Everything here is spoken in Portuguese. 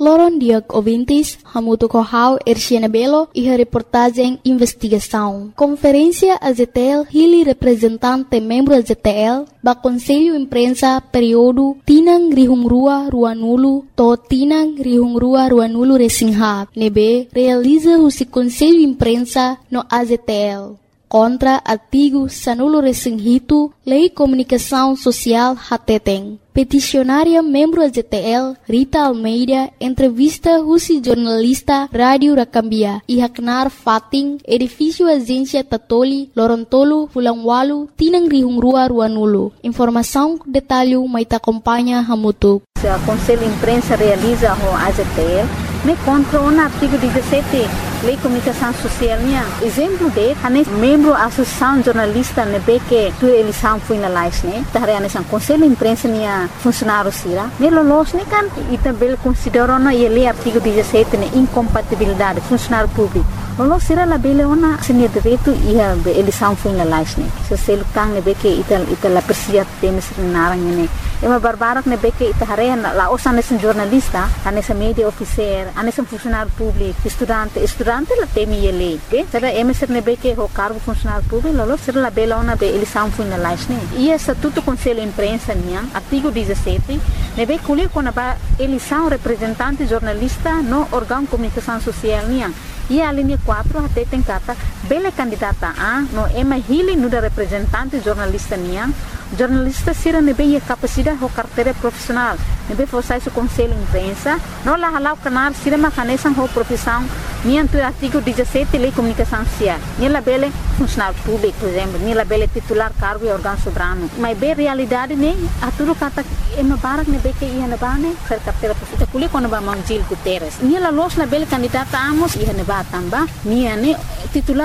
Loron Diag ouvintes, Hamuto Kohau, Erciana Belo e a reportagem Investigação. Conferência AZTL, Hili representante membro AZTL, ba Conselho Imprensa período Tinang Rihungrua Ruanulu, to Tinang Rihungrua Ruanulu Resingha, nebe realiza o Conselho Imprensa no AZTL. Contra artigo Sanulo Resinghito, Lei Comunicação Social Hateteng. Peticionária membro AZTL, Rita Almeida, entrevista Rusi jornalista Rádio Rakambia e Haknar Fating, edifício Agência Tatoli, Lorontolo, Fulangwalu, Tinang Rihungrua Ruanulu. Informação, detalhe, mas acompanha Hamutu. O Conselho Imprensa realiza o AZTL, me contra o artigo 17, Lei Comunicação Social. Exemplo de, membro da Associação Jornalista, que tu eleição foi na live, o Conselho Imprensa funcionário sira. Melolos kan também consideram ele artigo 17 incompatibilidade funcionário público. Lolos sira la bele ona sini direito e a eleição foi na live. Se selo kang que ita la persia temes narang ne. Ema barbarak que ita hare la osan esse jornalista, anessa media officer, anessa funcionário público, estudante la temi ele, que será emeser que o cargo funcionário público, lolos sira la bele ona be eleição foi na live. E estatuto Conselho Imprensa artigo 17, nebe colher quando a eleição representante jornalista no órgão comunicação social e a linha 4 até tem carta bela candidata a no ema hili no da representante jornalista jornalista sira nebe a capacidade o carteira profissional nebe forçar o Conselho Imprensa no la halau canar sira macanesan o profissão tu artigo 17 Lei Comunicação Social la bela funcionário público por exemplo la bela titular cargo e órgão soberano mas bem realidade a tudo kata ema barak nebe que ia na bane ser carteira profissional colher quando ba mangjil Guterres la los la bela candidata amos ia na ba tamba titular